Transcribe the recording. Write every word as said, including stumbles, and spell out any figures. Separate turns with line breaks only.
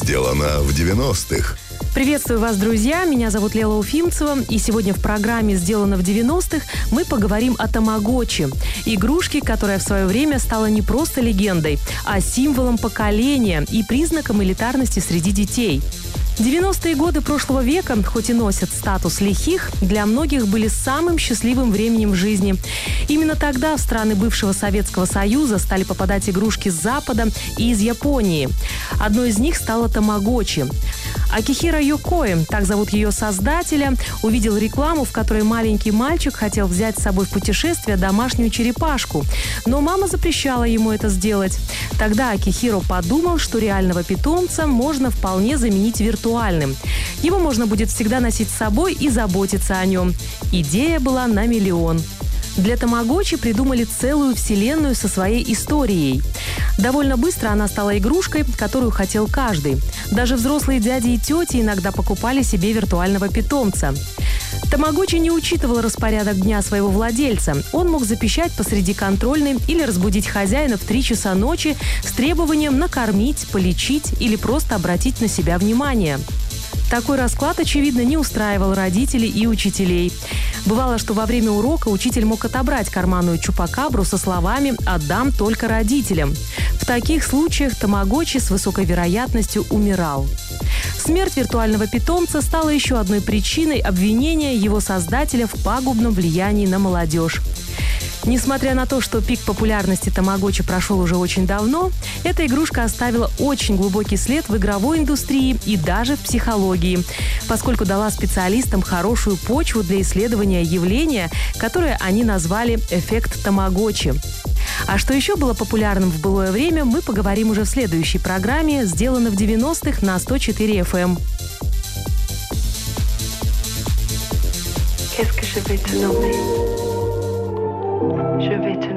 Сделано в девяностых.
Приветствую вас, друзья! Меня зовут Лела Уфимцева, и сегодня в программе «Сделано в девяностых» мы поговорим о тамагочи. Игрушке, которая в свое время стала не просто легендой, а символом поколения и признаком элитарности среди детей. девяностые годы прошлого века, хоть и носят статус лихих, для многих были самым счастливым временем в жизни. Именно тогда в страны бывшего Советского Союза стали попадать игрушки с Запада и из Японии. Одной из них стала тамагочи. Акихиро Йокои, так зовут ее создателя, увидел рекламу, в которой маленький мальчик хотел взять с собой в путешествие домашнюю черепашку, но мама запрещала ему это сделать. Тогда Акихиро подумал, что реального питомца можно вполне заменить виртуальным. Его можно будет всегда носить с собой и заботиться о нем. Идея была на миллион. Для тамагочи придумали целую вселенную со своей историей. Довольно быстро она стала игрушкой, которую хотел каждый. Даже взрослые дяди и тети иногда покупали себе виртуального питомца. Тамагочи не учитывал распорядок дня своего владельца. Он мог запищать посреди контрольной или разбудить хозяина в три часа ночи с требованием накормить, полечить или просто обратить на себя внимание. Такой расклад, очевидно, не устраивал родителей и учителей. Бывало, что во время урока учитель мог отобрать карманную чупакабру со словами «отдам только родителям». В таких случаях тамагочи с высокой вероятностью умирал. Смерть виртуального питомца стала еще одной причиной обвинения его создателя в пагубном влиянии на молодежь. Несмотря на то, что пик популярности тамагочи прошел уже очень давно, эта игрушка оставила очень глубокий след в игровой индустрии и даже в психологии, поскольку дала специалистам хорошую почву для исследования явления, которое они назвали «эффект тамагочи». А что еще было популярным в былое время, мы поговорим уже в следующей программе «Сделано в девяностых» на сто четыре эф эм.
Qu'est-ce que je vais te nommer? Je vais te